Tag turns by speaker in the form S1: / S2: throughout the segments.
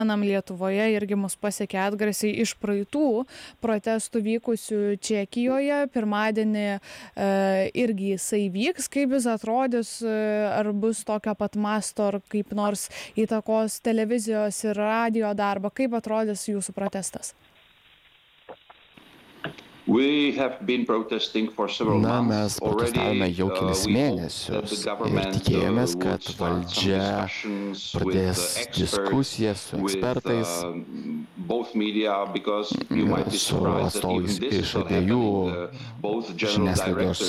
S1: Lietuvoje irgi mus pasiekė atgarsiai iš praeitų protestų vykusių Čekijoje. Pirmadienį irgi jisai vyks. Kaip jis atrodys, ar bus tokio pat masto, ar kaip nors įtakos televizijos ir radio darbą? Kaip atrodys jūsų protestas?
S2: Na, mes protestavome jau kelis mėnesius ir tikėjomės, kad valdžia pradės diskusijas su ekspertais, su atstovais iš abiejų žiniasklaidos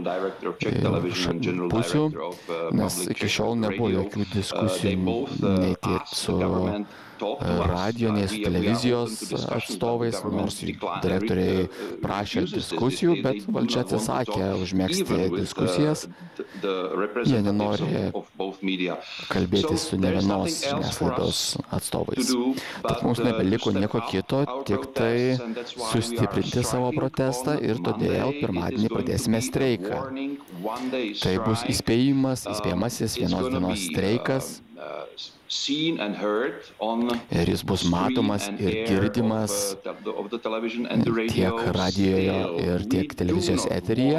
S2: pusių, nes iki šiol nebuvo jokių diskusijų nei tiek su radijo, nei su televizijos atstovais, nors direktoriai prašė diskusijų, bet valdžia atsisakė užmegzti diskusijas. Jie nenori kalbėti su ne vienos žiniasklaidos atstovais. Tad mums nebeliko nieko kito, tik tai sustiprinti savo protestą ir todėl pirmadienį pradėsime streiką. Tai bus įspėjamasis vienos dienos streikas. Ir jis bus matomas ir girdimas tiek radijoje ir tiek televizijos eteryje.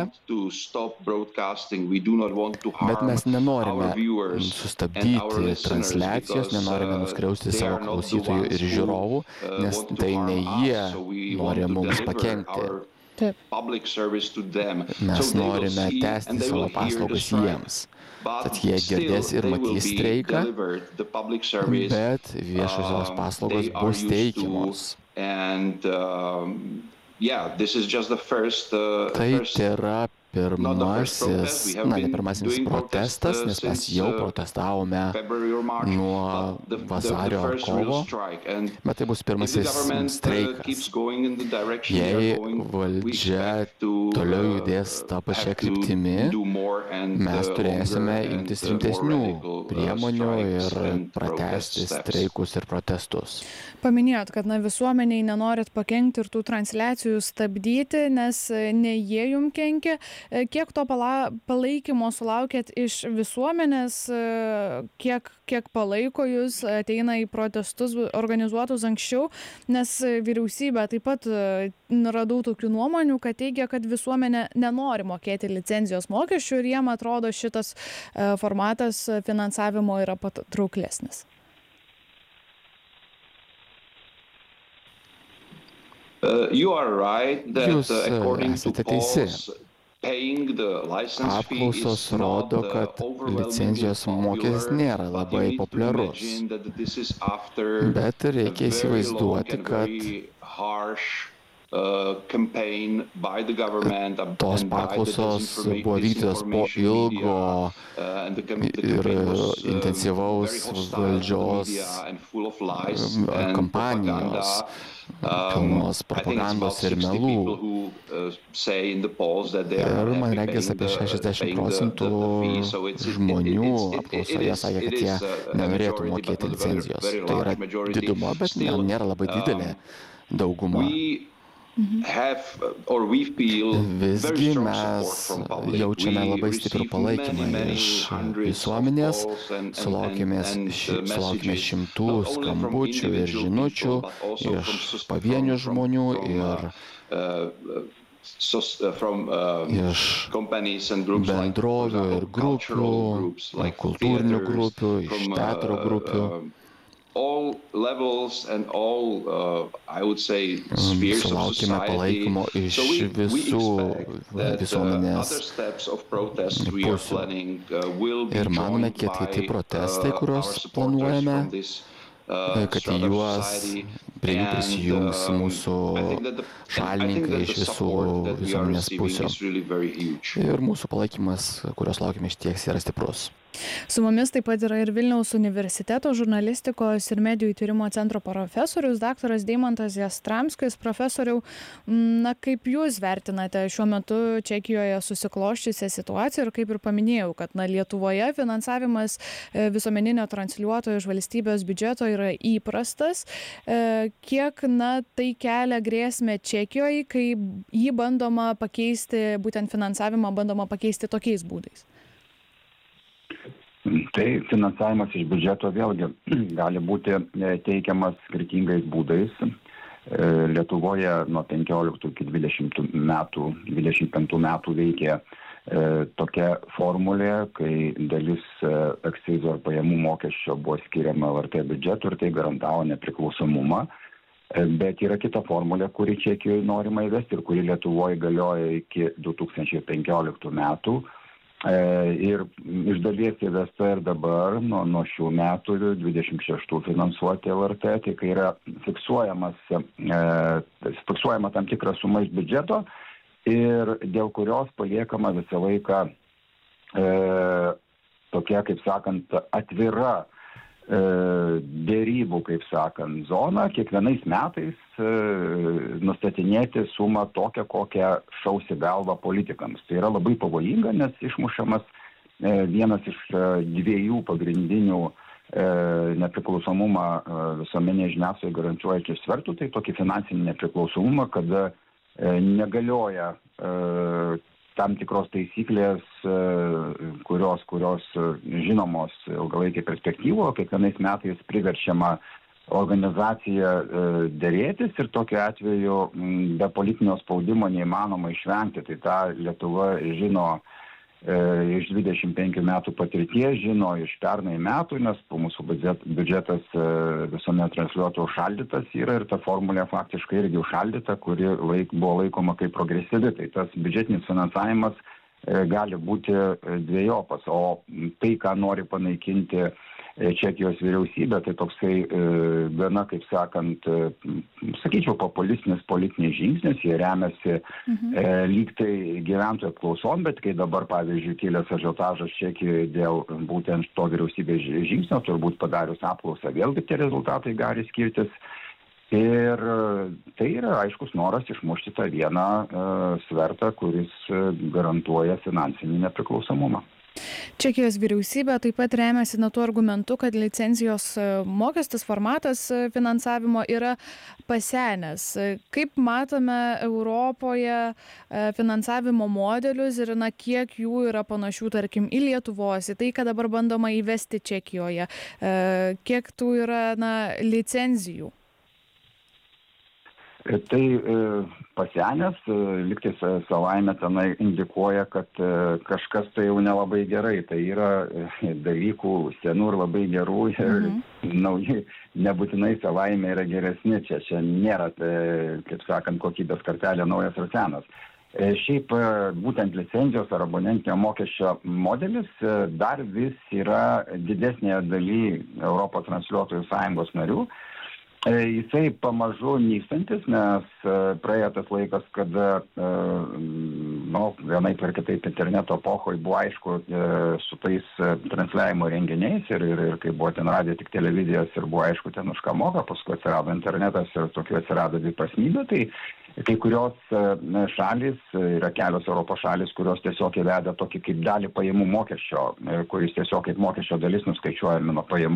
S2: Bet mes nenorime sustabdyti transliacijos, nenorime nuskriausti savo klausytojų ir žiūrovų, nes tai ne jie nori mums pakenkti. Mes norime tęsti savo paslaugas jiems. Tad jie girdės ir matys streiką, bet viešosios paslaugos bus teikiamos. Tai yra pirmasis protestas, nes mes jau protestavome nuo vasario ar kovo, bet tai bus pirmasis streikas. Jei valdžia toliau judės tą pačią kryptimi, mes turėsime imtis rimtesnių priemonių ir pratęsti streikus ir protestus.
S1: Paminėjot, kad visuomeniai nenorit pakenkti ir tų transliacijų stabdyti, nes ne jie jum kenkia. Kiek to palaikymo sulaukėt iš visuomenės, kiek palaiko jūs, ateina į protestus organizuotus anksčiau, nes vyriausybė taip pat radau tokių nuomonių, kad teigia, kad visuomenė nenori mokėti licenzijos mokesčių ir jiem atrodo šitas formatas finansavimo yra patrauklesnis.
S2: Jūs esate teisi. Apklausos rodo, kad licenzijos mokestis nėra labai populiarus. Bet reikia įsivaizduoti, kad tos paklausos buvo vykdytos po ilgo ir intensyvaus valdžios kampanijos, pilnos propagandos ir melų. Ir man regis apie 60% žmonių apklausoje sakė, kad jie nenorėtų mokėti licenzijos. Tai yra diduma, bet nėra labai didelė dauguma. Visgi mes jaučiame labai stiprų palaikymą iš visuomenės, sulaukėme šimtų skambučių ir žinučių iš pavienių žmonių ir iš bendrovių ir grupių, kultūrinių grupių, iš teatro grupių. Sulaukime palaikymo iš visų visuomenės pusių. Ir manome, kad kiti protestai, kuriuos planuojame, kad prie jų prisijungs mūsų šalininkai iš visų visuomenės pusių. Ir mūsų palaikymas, kurios laukime išties, yra stiprus.
S1: Su mumis taip pat yra ir Vilniaus universiteto žurnalistikos ir medijų tyrimo centro profesorius, daktaras Deimantas Jastramskis. Profesoriau, kaip jūs vertinate šiuo metu Čekijoje susikloščiusią situaciją ir kaip ir paminėjau, kad Lietuvoje finansavimas visuomeninio transliuotojo iš valstybės biudžeto yra įprastas. Kiek tai kelia grėsmę Čekijoje, kai jį bandoma pakeisti, būtent finansavimą bandoma pakeisti tokiais būdais?
S3: Tai finansavimas iš biudžeto vėlgi gali būti teikiamas skirtingais būdais. Lietuvoje nuo 15 iki 25 metų veikia tokia formulė, kai dalis akcizo ar pajamų mokesčio buvo skiriama LRT biudžetu ir tai garantavo nepriklausomumą. Bet yra kita formulė, kuri Čekijoje norima įvesti ir kuri Lietuvoje galioja iki 2015 metų. Ir iš dalies įvesta ir dabar nuo šių metų 26 finansuoti LRT, tai kai yra fiksuojama tam tikra suma iš biudžeto ir dėl kurios paliekama visą laiką tokia, kaip sakant, atvira dėrybų, kaip sakant, zona, kiekvienais metais nustatinėti sumą tokią, kokią šausi galvą politikams. Tai yra labai pavojinga, nes išmušamas vienas iš dviejų pagrindinių nepriklausomumą visuomenės žiniasklaidoje garantuojančių svertų, tai tokį finansinį nepriklausomumą, kada negalioja tam tikros taisyklės, kurios žinomos ilgalaikėje perspektyvoje, kiekvienais metais priverčiama organizacija derėtis ir tokiu atveju be politinio spaudimo neįmanoma išvengti. Tai tą Lietuva žino iš 25 metų patirties, žino iš pernai metų, nes mūsų biudžetas visuomet transliuotų užšaldytas yra ir ta formulė faktiškai irgi užšaldyta, kuri buvo laikoma kaip progresyvi. Tai tas biudžetinis finansavimas gali būti dviejopas, o tai, ką nori panaikinti Čekijos vyriausybė, tai toksai gana, kaip sakant, sakyčiau, populistinis politinis žingsnis, jie remiasi lyg tai gyventojų apklausom, bet kai dabar, pavyzdžiui, kilęs ažiotažas Čekijoje dėl būtent to vyriausybės žingsnio, turbūt padarius apklausą, vėlgi tie rezultatai gali skirtis. Ir tai yra aiškus noras išmušti tą vieną svertą, kuris garantuoja finansinį nepriklausomumą.
S1: Čekijos vyriausybė taip pat remiasi tuo argumentu, kad licenzijos mokestis formatas finansavimo yra pasenęs. Kaip matome Europoje finansavimo modelius ir kiek jų yra panašių, tarkim, į Lietuvos, į tai, ką dabar bandoma įvesti Čekijoje, kiek tų yra licenzijų?
S3: Tai pasenęs, lygtais savaime tenai indikuoja, kad kažkas tai jau nelabai gerai. Tai yra dalykų senų ir labai gerų ir nauji nebūtinai savaime yra geresni. Čia nėra, kaip sakant, kokybės kartelė naujas ar senas. Šiaip būtent licenzijos ar abonentinio mokesčio modelis dar vis yra didesnėje dalyje Europos transliuotojų sąjungos narių. Jisai pamažu nykstantis, nes praėjo tas laikas, kada vienaip ir kitaip interneto epochoje buvo aišku su tais transliavimo renginiais ir kai buvo ten radijo tik televizijos ir buvo aišku ten už ką moka, paskui atsirado internetas ir tokiu atsirado dviprasmybė, tai kai kurios šalis, yra kelios Europos šalis, kurios tiesiog įveda tokį kaip dalį pajamų mokesčio, kuris tiesiog kaip mokesčio dalis nuskaičiuojami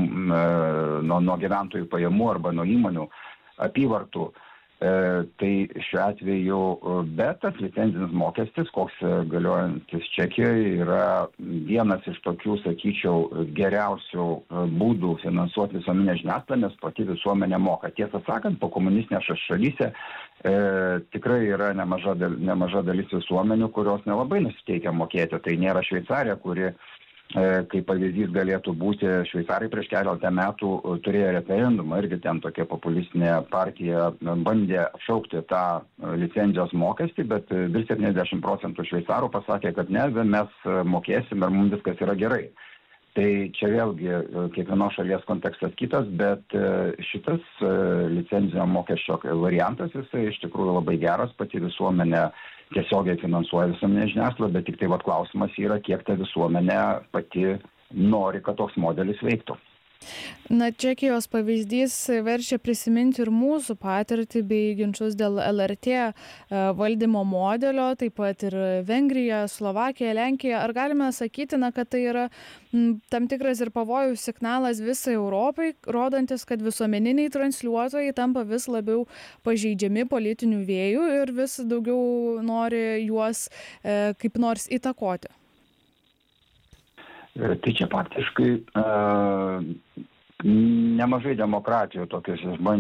S3: nuo gyventojų pajamų arba nuo įmonių apyvartų. Tai šiuo atveju, bet tas licencinis mokestis, koks galiojantis Čekijoje, yra vienas iš tokių, sakyčiau, geriausių būdų finansuoti visuomenę žiniasklaidą, nes pati visuomenė moka. Tiesą sakant, po komunistinėse šalyse tikrai yra nemaža dalis visuomenių, kurios nelabai nusiteikia mokėti. Tai nėra Šveicarija, kuri kaip pavyzdys galėtų būti, šveicarai prieš keletą metų turėjo referendumą, irgi ten tokia populistinė partija bandė atšaukti tą licenzijos mokestį, bet vis 70% šveicarų pasakė, kad ne, mes mokėsim ir mums viskas yra gerai. Tai čia vėlgi kiekvienos šalies kontekstas kitas, bet šitas licencijos mokesčio variantas jisai iš tikrųjų labai geras, pati visuomenė tiesiogiai finansuoja visuomenę žiniasklaidą, bet tik tai klausimas yra, kiek ta visuomenė pati nori, kad toks modelis veiktų.
S1: Čekijos pavyzdys verčia prisiminti ir mūsų patirtį bei ginčus dėl LRT valdymo modelio, taip pat ir Vengrija, Slovakija, Lenkija. Ar galime sakyti, kad tai yra tam tikras ir pavojų signalas visai Europai, rodantis, kad visuomeniniai transliuotojai tampa vis labiau pažeidžiami politinių vėjų ir vis daugiau nori juos kaip nors įtakoti?
S3: Tai čia faktiškai nemažai demokratijų tokios išbandė